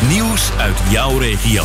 Nieuws uit jouw regio.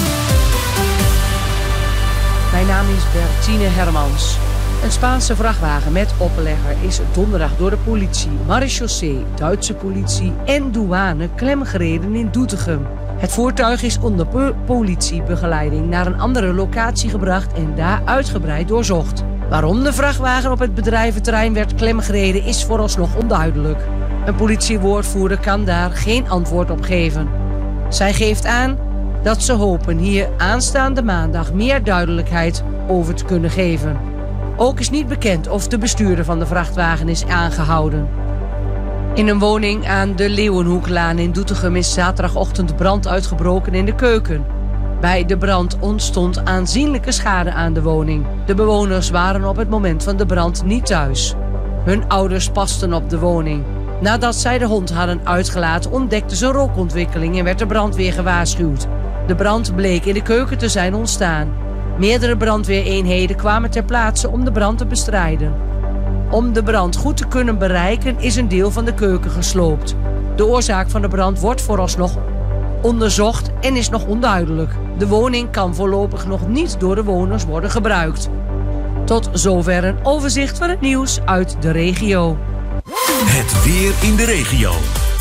Mijn naam is Bertine Hermans. Een Spaanse vrachtwagen met oplegger is donderdag door de politie, marechaussee, Duitse politie en douane klemgereden in Doetinchem. Het voertuig is onder politiebegeleiding naar een andere locatie gebracht en daar uitgebreid doorzocht. Waarom de vrachtwagen op het bedrijventerrein werd klemgereden is vooralsnog onduidelijk. Een politiewoordvoerder kan daar geen antwoord op geven. Zij geeft aan dat ze hopen hier aanstaande maandag meer duidelijkheid over te kunnen geven. Ook is niet bekend of de bestuurder van de vrachtwagen is aangehouden. In een woning aan de Leeuwenhoeklaan in Doetinchem is zaterdagochtend brand uitgebroken in de keuken. Bij de brand ontstond aanzienlijke schade aan de woning. De bewoners waren op het moment van de brand niet thuis. Hun ouders pasten op de woning. Nadat zij de hond hadden uitgelaten ontdekten ze rookontwikkeling en werd de brandweer gewaarschuwd. De brand bleek in de keuken te zijn ontstaan. Meerdere brandweereenheden kwamen ter plaatse om de brand te bestrijden. Om de brand goed te kunnen bereiken is een deel van de keuken gesloopt. De oorzaak van de brand wordt vooralsnog onderzocht en is nog onduidelijk. De woning kan voorlopig nog niet door de bewoners worden gebruikt. Tot zover een overzicht van het nieuws uit de regio. Het weer in de regio.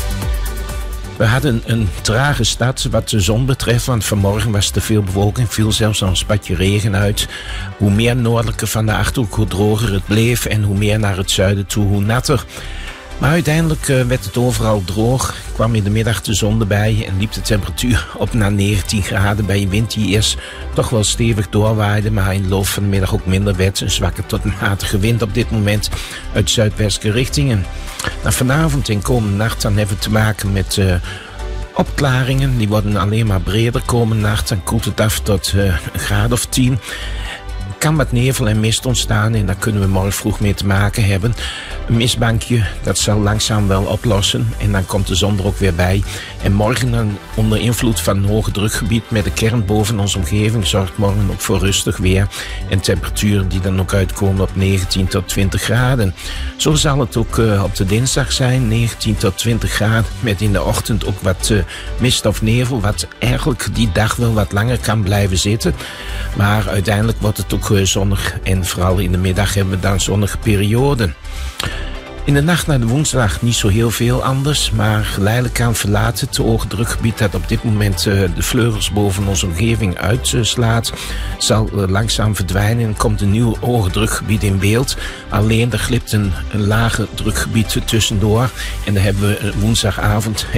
We hadden een trage start wat de zon betreft, want vanmorgen was er veel bewolking, viel zelfs nog een spatje regen uit. Hoe meer noordelijker van de Achterhoek, hoe droger het bleef en hoe meer naar het zuiden toe, hoe natter. Maar uiteindelijk werd het overal droog, kwam in de middag de zon erbij en liep de temperatuur op naar 19 graden bij een wind die eerst toch wel stevig doorwaaide, maar in de loop van de middag ook minder werd. Een zwakke tot matige wind op dit moment uit zuidwestelijke richtingen. Nou, vanavond en komende nacht dan hebben we te maken met opklaringen. Die worden alleen maar breder komende nacht. Dan koelt het af tot een graad of 10. Kan wat nevel en mist ontstaan en daar kunnen we morgen vroeg mee te maken hebben. Een mistbankje, dat zal langzaam wel oplossen en dan komt de zon er ook weer bij. En morgen dan onder invloed van een hoge drukgebied met de kern boven onze omgeving zorgt morgen ook voor rustig weer. En temperaturen die dan ook uitkomen op 19 tot 20 graden. Zo zal het ook op de dinsdag zijn, 19 tot 20 graden. Met in de ochtend ook wat mist of nevel, wat eigenlijk die dag wel wat langer kan blijven zitten. Maar uiteindelijk wordt het ook zonnig en vooral in de middag hebben we dan zonnige perioden. In de nacht naar de woensdag niet zo heel veel anders, maar geleidelijk aan verlaat het hoge drukgebied dat op dit moment de vleugels boven onze omgeving uitslaat, zal langzaam verdwijnen en komt een nieuw hoge drukgebied in beeld. Alleen er glipt een lage drukgebied tussendoor en dan hebben we woensdagavond